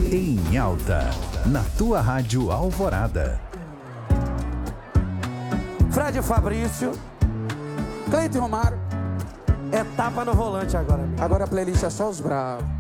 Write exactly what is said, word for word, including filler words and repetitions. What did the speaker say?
Em Alta, na tua Rádio Alvorada. Fred Fabrício, Cleiton Romário. É tapa no volante agora. Amigo. Agora a playlist é só os bravos.